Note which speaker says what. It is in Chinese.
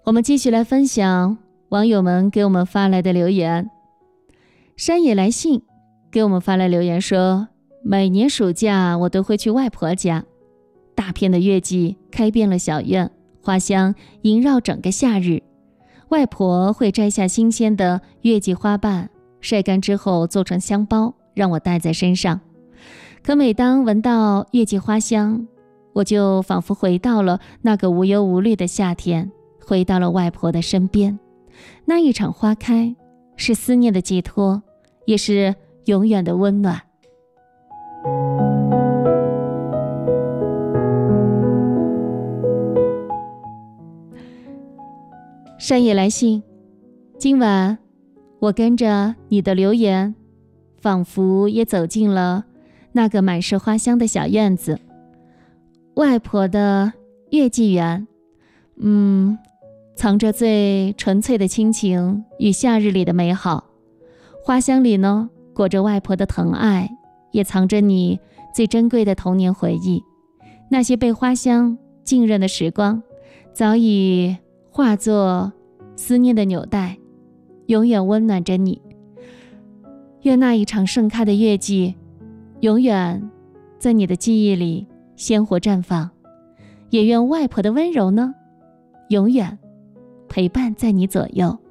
Speaker 1: 我们继续来分享网友们给我们发来的留言。山野来信给我们发来留言说，每年暑假我都会去外婆家，大片的月季开遍了小院，花香萦绕整个夏日。外婆会摘下新鲜的月季花瓣，晒干之后做成香包，让我带在身上。可每当闻到月季花香，我就仿佛回到了那个无忧无虑的夏天，回到了外婆的身边。那一场花开，是思念的寄托，也是永远的温暖。山野来信，今晚我跟着你的留言，仿佛也走进了那个满是花香的小院子。外婆的月季园，藏着最纯粹的亲情与夏日里的美好。花香里呢，裹着外婆的疼爱，也藏着你最珍贵的童年回忆。那些被花香浸润的时光，早已化作思念的纽带，永远温暖着你。愿那一场盛开的月季，永远在你的记忆里鲜活绽放。也愿外婆的温柔呢，永远陪伴在你左右。